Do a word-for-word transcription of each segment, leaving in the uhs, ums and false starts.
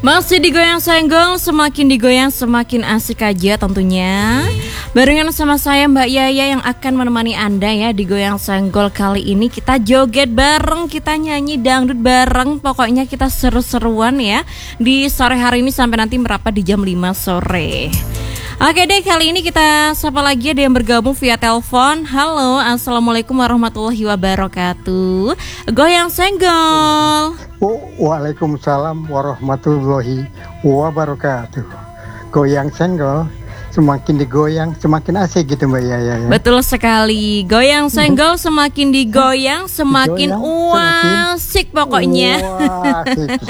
Masih digoyang senggol, semakin digoyang semakin asik aja tentunya. Barengan sama saya Mbak Yaya yang akan menemani Anda ya di Goyang Senggol kali ini. Kita joget bareng, kita nyanyi dangdut bareng. Pokoknya kita seru-seruan ya di sore hari ini sampai nanti merapat di jam lima sore. Oke deh, kali ini kita sapa lagi ada yang bergabung via telepon. Halo, assalamualaikum warahmatullahi wabarakatuh. Goyang Senggol. Waalaikumsalam warahmatullahi wabarakatuh. Goyang Senggol, semakin digoyang semakin asik gitu Mbak Yaya ya. Betul sekali. Goyang senggol semakin digoyang semakin asik pokoknya. Asik.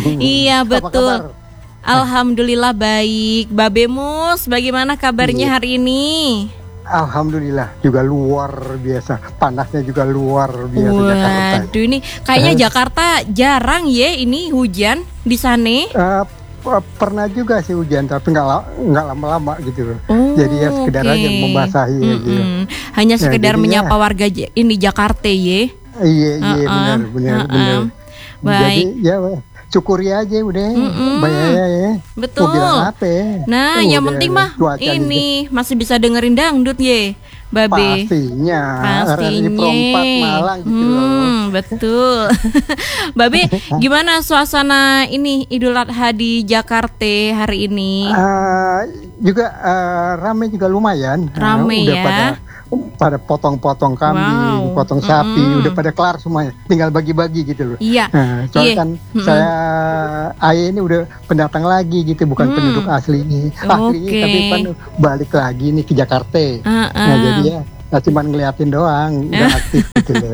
Iya betul. Alhamdulillah baik. Babe Mus, bagaimana kabarnya hari ini? Alhamdulillah juga luar biasa. Panasnya juga luar biasa. Jakarta. Waduh, ini kayaknya Jakarta jarang ya ini hujan di sana. Uh, pernah juga sih hujan tapi nggak nggak lama-lama gitu loh. Oh, jadi ya sekedar okay. aja membasahi gitu. Hanya sekedar ya, menyapa ya. warga ini Jakarta ya. Iya iya uh-uh. benar benar uh-uh. benar. Baik. Jadi ya syukuri aja udah. Bayar ya. Betul. Mau bilang apa ya? Nah, oh, yang penting mah ini juga. Masih bisa dengerin dangdut ye. Babe. Pastinya. Pastinya. Perempat Malang gitu hmm, loh. Betul. Babe, gimana suasana ini Idul Adha di Jakarta hari ini? Uh, juga uh, ramai juga lumayan. Ramai uh, udah ya. Pada, pada potong-potong kambing, wow. potong sapi, mm-hmm. udah pada kelar semuanya. Tinggal bagi-bagi gitu loh. Iya. Nah, soalnya iya. kan mm-hmm. saya ayah ini udah pendatang lagi gitu, bukan mm. penduduk asli ini. Asli okay. tapi kan balik lagi nih ke Jakarta. Uh-uh. Nah, jadi ya nah, cuma ngeliatin doang, nggak aktif gitu loh.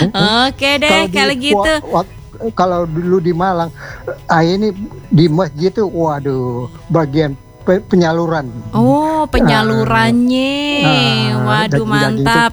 Oke deh, kalau gitu. Kalau dulu di Malang, ayah ini di masjid tuh, waduh, bagian penyaluran. Oh, penyalurannya. Uh, uh, Waduh, mantap.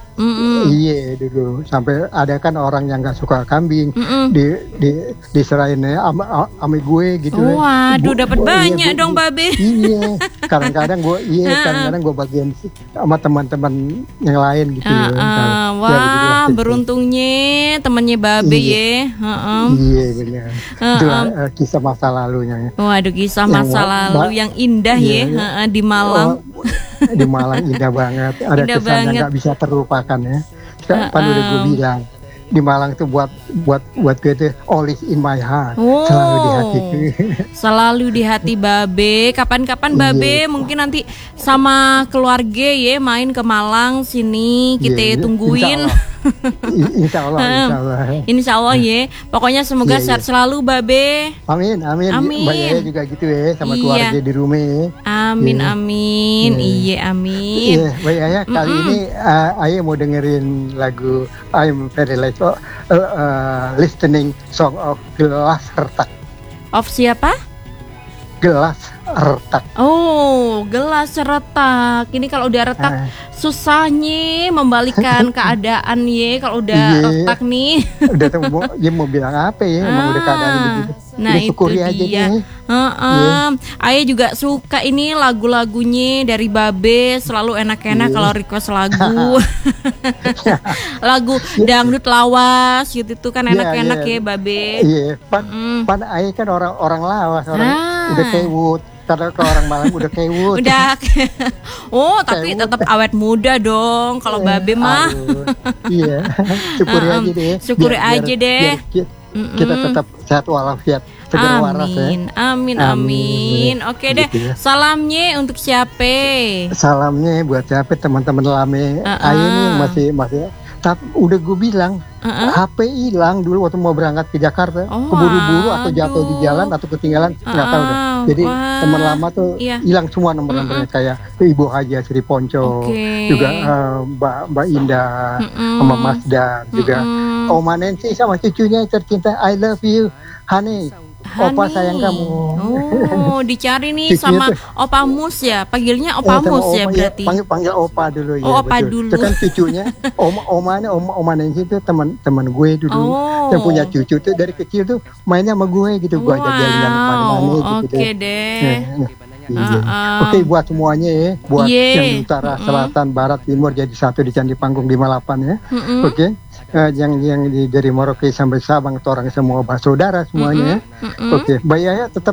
Iya dulu. Sampai ada kan orang yang nggak suka kambing, Mm-mm. di di diserahin ama ama gue gitu. Oh, waduh, dapat banyak iya, dong, Babe. Iya. Kadang-kadang gue iya, kadang-kadang gue bagian sama teman-teman yang lain gitu. Uh, uh, nah, wah, ya, beruntungnya temannya Babe iya. ya. Uh-uh. Iya benar. Uh, Itu uh, uh, kisah masa lalunya. Waduh, kisah masa yang, lalu ba- yang indah iya, ya iya. Uh, di Malang. Oh, di Malang indah banget. Ada indah kesan yang nggak bisa terlupakan ya. Kan uh, udah gue bilang di Malang tuh buat buat buat gue tuh always in my heart. Oh, selalu di hatiku. Selalu di hati Babe. Kapan-kapan Babe yeah. mungkin nanti sama keluarga ya main ke Malang sini kita yeah, tungguin. Insya Allah, insya Allah. Insya Allah ya. Pokoknya semoga yeah, sehat yeah. selalu Babe. Amin, amin. Amin. Mbak Yaya juga gitu ya sama iya. keluarga di rumah. Ya. Amin, yeah. amin. Yeah. Iya, amin. Iya, Mbak Yaya kali Mm-mm. ini uh, Ayah mau dengerin lagu I'm very like oh, uh, uh, listening song of Gelas Retak. Of siapa? Gelas Retak. Oh, Gelas Retak. Ini kalau udah retak uh. susahnya membalikan keadaan ya. Kalau udah yeah. retak nih. Udah tuh mau, ya mau bilang apa ya? Ah. Emang udah keadaan begitu. Nah udah itu dia. Aja Uh-uh. yeah. Ayah juga suka ini lagu-lagunya dari Babe. Selalu enak-enak yeah. kalau request lagu. Lagu dangdut lawas gitu tuh kan enak-enak yeah, yeah. ya Babe. Iya. Yeah. Pan, mm. pan Ayah kan orang orang lawas, orang ah. udah kewut. Karena ke orang Malang udah kewut. Udah. Oh, tapi tetap awet muda dong kalau Babe mah. Iya. Syukuri uh-um. aja deh. Syukuri biar, aja biar, deh. Biar, kita tetap sehat walafiat. Amin, waras, ya. amin, amin, amin. Oke deh, gitu ya. Salamnya untuk siapa? Salamnya buat siapa teman-teman lame. Uh-uh. Ayah ini masih masih. Tapi udah gue bilang uh-uh. H P hilang dulu waktu mau berangkat ke Jakarta, oh, keburu-buru atau jatuh di jalan atau ketinggalan nggak uh-uh. tahu deh. Jadi wow. teman lama tuh iya. hilang semua nomor-nomornya uh-uh. kayak Ibu Haja Sri Ponco, okay. juga uh, Mbak Mbak Indah, uh-uh. sama Mas Dan, uh-uh. juga Oma Nancy sama cucunya tercinta I love you, honey. Hani. Opa sayang kamu. Oh, dicari nih sama Opa Mus ya. Panggilnya Opa eh, Mus ya berarti. Ya, panggil panggil Opa dulu ya. Oh, Opa betul. dulu. Itu kan cucunya. Oma Omanya Oma Oma Nancy itu teman-teman gue dulu. Oh. Yang punya cucu tuh dari kecil tuh mainnya sama gue gitu. Gue wow. ajak jalan kemana-mana gitu. Oke deh. Nah, nah. Iya. Uh, uh. Oke buat semuanya ya, buat yeah. yang di utara, uh-uh. selatan, barat, timur jadi satu di Candi Panggung lima puluh delapan ya. Uh-uh. Oke. Uh, yang yang di, dari Merauke sampai Sabang, orang semua saudara semuanya. Uh-uh. Uh-uh. Oke, Mbak Yaya tetap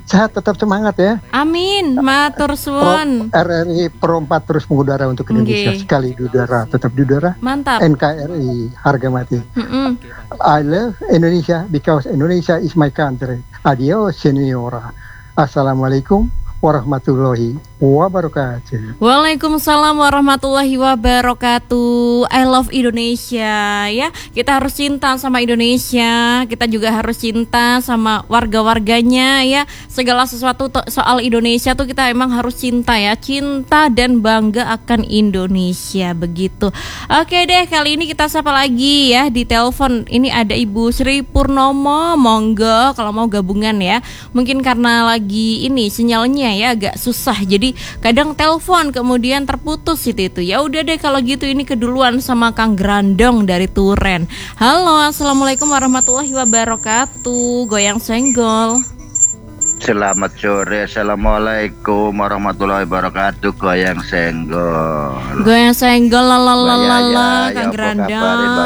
sehat, tetap semangat ya. Amin, matur suwun. R R I Pro empat terus mengudara untuk Indonesia. Okay. Sekali di udara, tetap di udara. Mantap. N K R I harga mati. Mm-mm. I love Indonesia because Indonesia is my country. Adios, señora. Assalamualaikum warahmatullahi wabarakatuh. Waalaikumsalam warahmatullahi wabarakatuh. I love Indonesia ya. Kita harus cinta sama Indonesia. Kita juga harus cinta sama warga-warganya ya. Segala sesuatu to- soal Indonesia tuh kita emang harus cinta ya. Cinta dan bangga akan Indonesia begitu. Oke deh, kali ini kita sapa lagi ya di telepon. Ini ada Ibu Sri Purnomo. Monggo kalau mau gabungan ya. Mungkin karena lagi ini sinyalnya ya agak susah, jadi kadang telepon kemudian terputus itu itu. Ya udah deh kalau gitu, ini keduluan sama Kang Grandong dari Turen. Halo, assalamualaikum warahmatullahi wabarakatuh. Goyang senggol. Selamat sore, assalamualaikum warahmatullahi wabarakatuh. Goyang senggol. Goyang senggol, lalalala, Kang Grandong.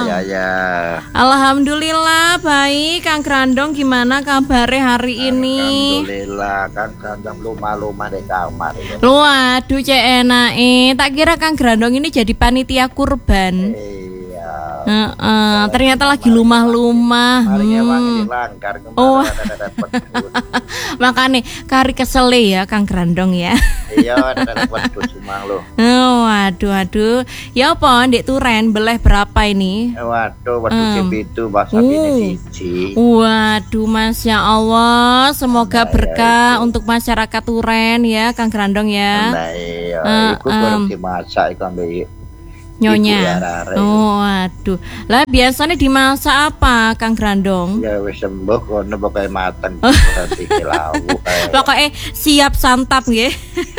Alhamdulillah baik, Kang Grandong. Gimana kabarnya hari ini? Alhamdulillah, Kang Grandong lumah-lumah di kamar. Waduh, cek enak eh. Tak kira Kang Grandong ini jadi panitia kurban. Iya. Uh, uh, ternyata lagi lumah-lumah. Hmm. Oh, makanya kari kesele ya Kang Grandong ya. Iya, ada wedhus cuma lo. Oh, waduh, waduh. Ya apa, Ndek Turen beleh berapa ini? Waduh, wedhus um. itu bahasa uh. ini siji. Waduh, Masya Allah. Semoga nah, berkah ya, untuk masyarakat Turen ya, Kang Grandong ya. Nah, iya, uh, iku um. dimasak iku ambek Nyonya. Oh, aduh. Lah biasanya dimasak apa, Kang Grandong? Ya wis sembuh kono pokoke mateng berarti lauk. Pokoke siap santap nggih.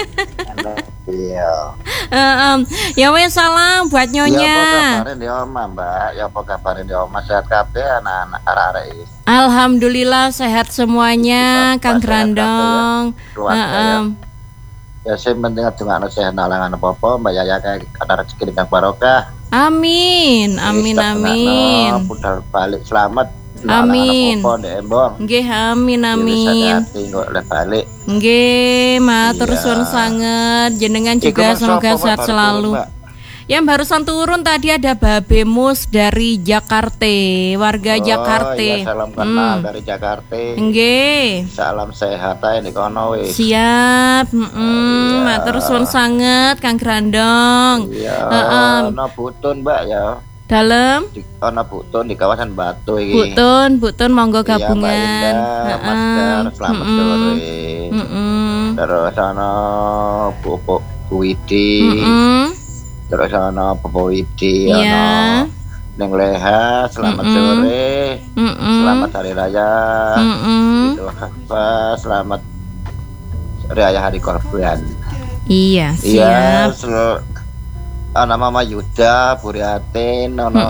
Iya. Heeh. Ya wis salam buat Nyonya. Ya apa kabarin di omah, Mbak? Ya apa kabarin di omah, sehat kabeh anak-anak arek-arek? Alhamdulillah sehat semuanya, Kang Grandong. Heeh. Ya sih penting adungan sehat nalangan apa-apa Mbak Yaya kayak ada rezeki dengan barokah. Amin, amin, amin. Putar balik selamat. Amin. Nggih, amin, amin. Balik. Nggih, matur suwun sanget. Jenengan juga semoga sehat selalu. Yang barusan turun tadi ada Babe Mus dari Jakarta, warga oh, Jakarta. Iya, salam kenal hmm. dari Jakarta. Nggih. Salam sehat ae ning kono wis. Siap, heeh. Iya. Matur suwun sanget Kang Grandong. Iya. Heeh. Ono butun, Mbak ya. Dalem? Ono butun di kawasan Batu iki. Butun, butun monggo gabungan. Iya, Mbak Indah, selamat mm-mm. sore. Heeh. Terus ono Pupuk Widi. Heeh. Terus ana Popo Widi, yeah. ana Neng Leha, selamat mm-mm. sore, mm-mm. selamat hari raya, Idul Adha, selamat raya hari korban. Iya, siap. Iya, sel- ana Mama Yuda, Buriatin, ana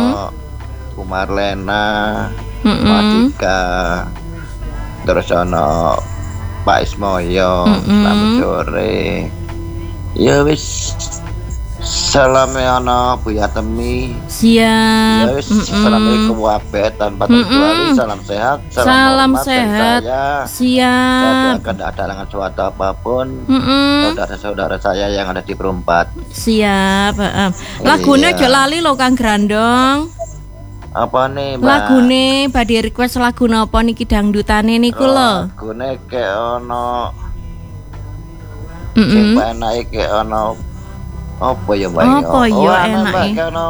Umar Lena, Madika, terus ana Pak Ismoyo, mm-mm. selamat sore. Ya wis. Salam ana Buya Temi. Siap. Ya wis, assalamualaikum wabarakatuh tanpa terkecuali. Salam sehat. Salam, salam sehat. Siap. Tidak ada halangan suatu apapun. Saudara-saudara saya yang ada di Perumpat. Siap. Uh, Lagune aja lali lo Kang Grandong. Apa nih, Mbak? Lagune badhe request lagu napa niki dangdutane niku lho. Lagune kek ono. Heeh. Sing enake kek ono. Apa ya Mbak? Apa oh, ya enak Mbak, ya? Ono...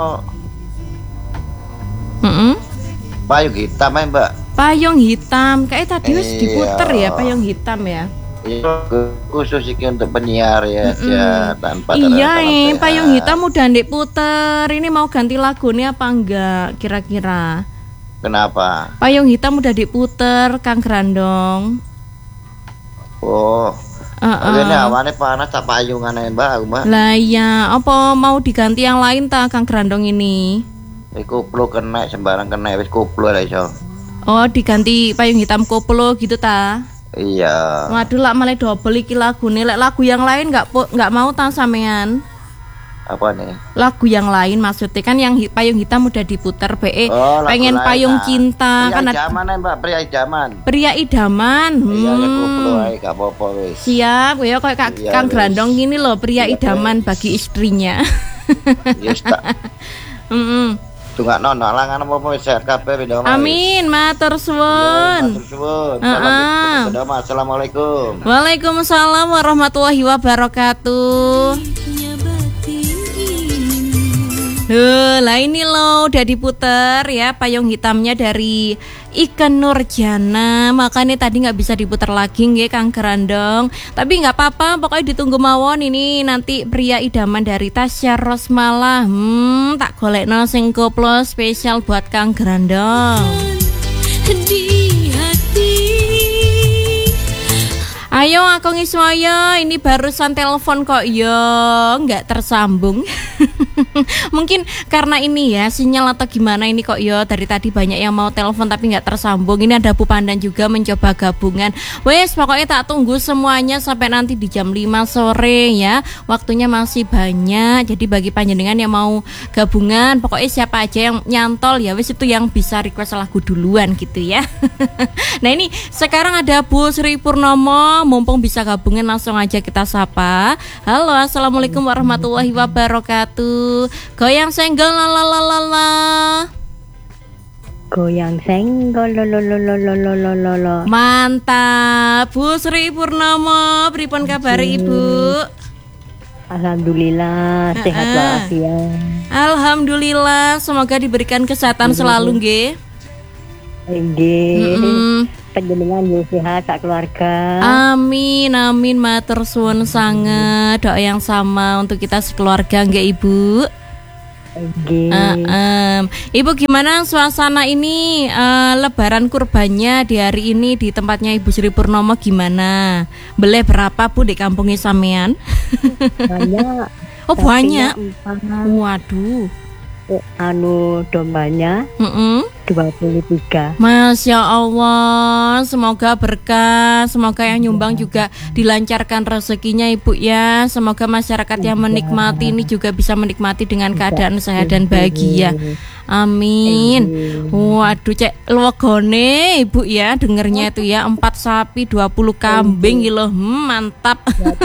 Mm-hmm. Payung hitam ya Mbak? Payung hitam, kayak tadi wis iya. diputer ya payung hitam ya? Iya, khusus iki untuk penyiar ya, mm-hmm. ya tanpa iya, eh, payung hitam udah ndek puter. Ini mau ganti lagu nih apa enggak kira-kira? Kenapa? Payung hitam udah diputer, Kang Grandong. Oh. Uh-uh. Ini awane panas tak payungan ae Mbak, Mbak. Lah iya, apa mau diganti yang lain ta Kang Grandong ini? Iku koplo kena sembarang kena wis koplo lah iso. Oh, diganti payung hitam koplo gitu ta? Iya. Waduh, lak malah double iki lagune. Lek lagu yang lain enggak enggak mau ta sampean? Apa nih? Lagu yang lain maksudnya kan yang Payung Hitam udah diputer B E. Oh, pengen lain, Payung nah. Cinta pria kan idaman ya Mbak, pria idaman. Pria idaman. Iya, hmm. ya koplo ae gak apa-apa wis. Siap, ya kayak Kak iya, Kang Grandong gini loh, pria iya, idaman wis. Bagi istrinya. Yes, tak. Heeh. Tunggu nono langan apa-apa wis sehat kabeh pindho. Amin, matur suwun. Matur suwun. Heeh. Assalamualaikum. Waalaikumsalam warahmatullahi wabarakatuh. Loh, lah ini loh udah diputer ya Payung Hitamnya dari Ikke Nurjana. Makanya tadi nggak bisa diputer lagi nggih Kang Grandong. Tapi nggak apa-apa, pokoknya ditunggu mawon ini nanti Pria Idaman dari Tasya Rosmala. Hmm, tak golekno sing koplo spesial buat Kang Grandong. Ayo aku ngiswaya, ini barusan telepon kok yo nggak tersambung. Mungkin karena ini ya sinyal atau gimana ini kok yo dari tadi banyak yang mau telepon tapi nggak tersambung. Ini ada Bu Pandan juga mencoba gabungan. Wes pokoknya tak tunggu semuanya sampai nanti di jam lima sore ya. Waktunya masih banyak. Jadi bagi panjenengan yang mau gabungan, pokoknya siapa aja yang nyantol ya wes itu yang bisa request lagu duluan gitu ya. Nah ini sekarang ada Bu Sri Purnomo. Mumpung bisa gabungan langsung aja kita sapa. Halo, assalamualaikum warahmatullahi wabarakatuh. Goyang senggol lalalala. Goyang senggol lololololololololo. Mantap, Bu Sri Purnomo. Pripun kabar Ibu? Alhamdulillah sehat walafiat. Alhamdulillah, semoga diberikan kesehatan selalu nggih. Nggih. Panjenengan yo sehat sak keluarga. Amin amin matur suwun sanget. Doa yang sama untuk kita sekeluarga nggih Ibu. Nggih. Uh, um. Ibu gimana suasana ini uh, lebaran kurbannya di hari ini di tempatnya Ibu Sri Purnomo gimana? Beli berapa Bu di kampungnya sampean? Banyak. Oh banyak. Waduh. Anu dombanya mm-hmm. dua puluh tiga. Masya Allah, semoga berkah, semoga yang nyumbang juga dilancarkan rezekinya Ibu ya. Semoga masyarakat yang menikmati ini juga bisa menikmati dengan keadaan sehat dan bahagia. Amin. Waduh cek logone Ibu ya dengernya itu ya empat sapi dua puluh kambing gitu. Hmm, mantap.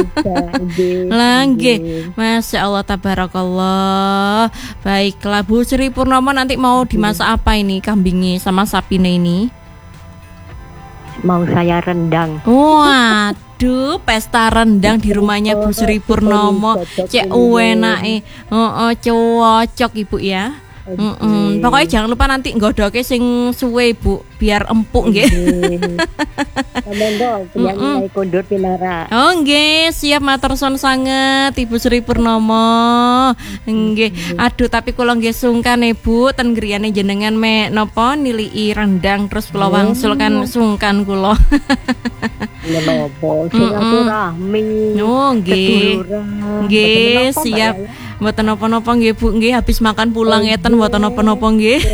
Lagi. Masya Allah tabarakallah. Baiklah Bu Sri Purnomo, nanti mau dimasak apa ini kambingnya sama sapinya ini? Mau saya rendang. Waduh, pesta rendang di rumahnya Bu Sri Purnomo. Cek enak oh, oh, cocok Ibu ya. Mm-mm. Pokoknya jangan lupa nanti nggodoke sing suwe Bu, biar empuk nggih. Monggo penyanyi kondur pinara. Oh nggih, siap matur suwun sanget Ibu Sri Purnomo. Nggih. Aduh tapi kula nggih sungkan e Bu, ten griyane jenengan me napa nilii rendang terus kula wangsul kan sungkan kula. Napa silaturahmi. Oh nggih. Nggih, siap. Mboten napa-napa nggih Bu, nggih habis makan pulang ngeten mboten napa-napa nggih.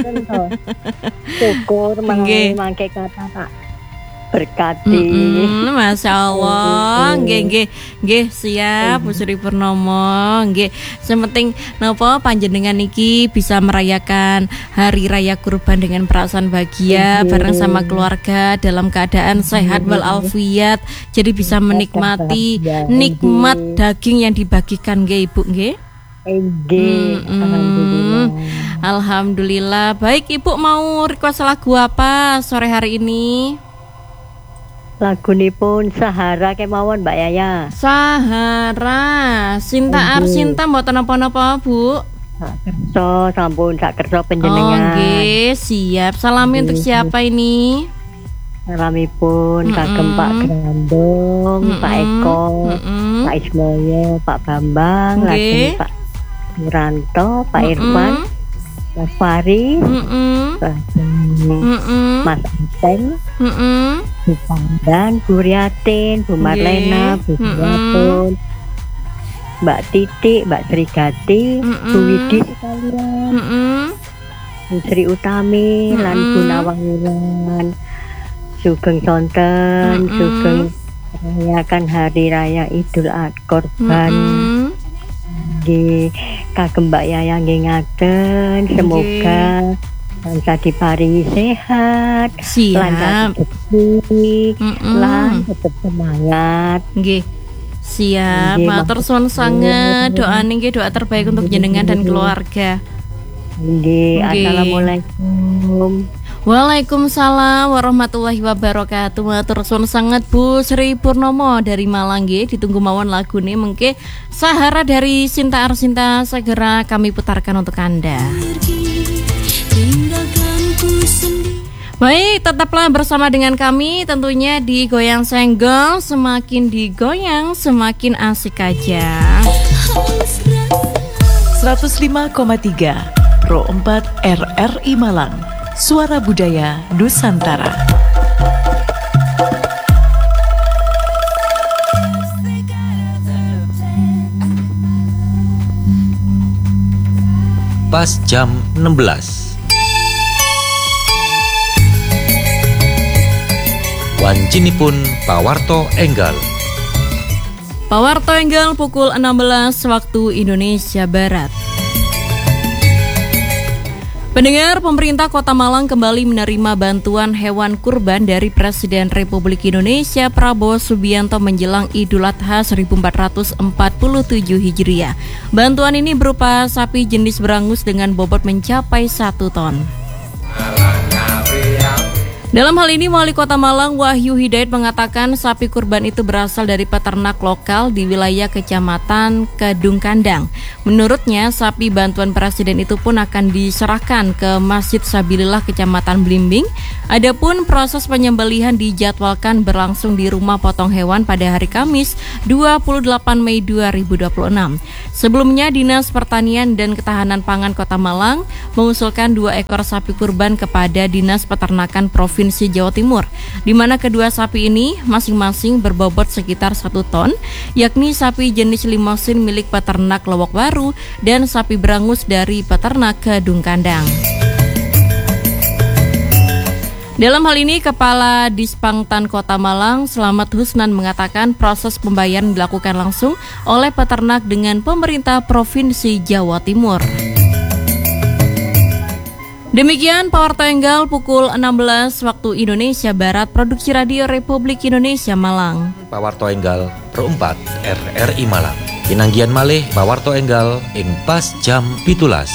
Syukur mangke kata tak berkati. Mm-hmm, Masya Allah, nggih nggih nggih siap Bu Sri Purnomo, nggih. Sementing napa panjenengan niki bisa merayakan hari raya kurban dengan perasaan bahagia bareng sama keluarga dalam keadaan sehat walafiat. Jadi bisa menikmati nikmat daging yang dibagikan nggih Ibu nggih. Nggih, alhamdulillah. Alhamdulillah. Baik Ibu mau request lagu apa sore hari ini? Lagunipun Sahara kemawon Mbak Yaya. Sahara, Sinta Arsinta mboten napa-napa Bu. Kerso sampun sak kerso panjenengan. Oh nggih, siap. Salami untuk siapa ini? Salamipun kagem Pak Grandong, mm-mm. Pak Eko, mm-mm. Pak Ismoyo, Pak Bambang, lajeng Pak Nuranto, Pak mm-mm. Irfan, Mas Fari, mm-mm. Mm-mm. Mas Anteng, mm-mm. Bu Pandan, Bu Riatin, Bu Marlena, Bu Jatun, Mbak Titik, Mbak Srigati, mm-mm. Bu Widi sekalian, mm-mm. Bu Sri Utami, mm-mm. lan Bu Nawang Wulan, Sugeng Sonten, mm-mm. Sugeng merayakan hari raya Idul Adha Kurban. Mm-mm. Nggih, kagem Mbak Yaya nggih ngaten, semoga bangsa diparingi sehat, siap, rezeki, lan tetap semangat. Nggih. Siap, matur suwun sanget. Doane nggih doa terbaik untuk jenengan dan keluarga. Nggih, assalamualaikum. Waalaikumsalam warahmatullahi wabarakatuh. Matur suwun sanget Bu Sri Purnomo dari Malang nggih. Ditunggu mawon lagune mengke Sahara dari Sinta Arsinta segera kami putarkan untuk Anda. Baik, tetaplah bersama dengan kami tentunya di Goyang Senggol. Semakin digoyang semakin asik aja. seratus lima koma tiga Pro empat R R I Malang, Suara Budaya Nusantara. Pas jam enam belas. Wancinipun Pawarto Enggal. Pawarto Enggal pukul enam belas waktu Indonesia Barat. Pendengar, pemerintah Kota Malang kembali menerima bantuan hewan kurban dari Presiden Republik Indonesia Prabowo Subianto menjelang Idul Adha seribu empat ratus empat puluh tujuh Hijriah. Bantuan ini berupa sapi jenis berangus dengan bobot mencapai satu ton. Dalam hal ini, Wali Kota Malang Wahyu Hidayat mengatakan sapi kurban itu berasal dari peternak lokal di wilayah Kecamatan Kedung Kandang. Menurutnya, sapi bantuan Presiden itu pun akan diserahkan ke Masjid Sabilillah Kecamatan Blimbing. Adapun proses penyembelihan dijadwalkan berlangsung di rumah potong hewan pada hari Kamis dua puluh delapan Mei dua ribu dua puluh enam. Sebelumnya, Dinas Pertanian dan Ketahanan Pangan Kota Malang mengusulkan dua ekor sapi kurban kepada Dinas Peternakan Provinsi Provinsi Jawa Timur, di mana kedua sapi ini masing-masing berbobot sekitar satu ton, yakni sapi jenis limosin milik peternak Lowok Baru dan sapi berangus dari peternak Kedung Kandang. Dalam hal ini, Kepala Dispangtan Kota Malang, Slamet Husnan, mengatakan proses pembayaran dilakukan langsung oleh peternak dengan pemerintah Provinsi Jawa Timur. Demikian Pawarto Enggal pukul enam belas waktu Indonesia Barat, Produksi Radio Republik Indonesia Malang. Pawarto Enggal Pro empat R R I Malang. Pinanggian malih Pawarto Enggal ing pas jam pitulas.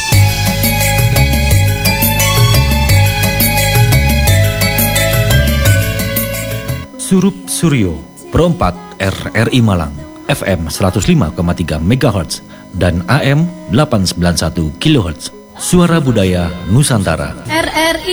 Surup Suryo Pro empat R R I Malang, F M seratus lima koma tiga megahertz dan A M delapan ratus sembilan puluh satu kilohertz. Suara Budaya Nusantara. R R I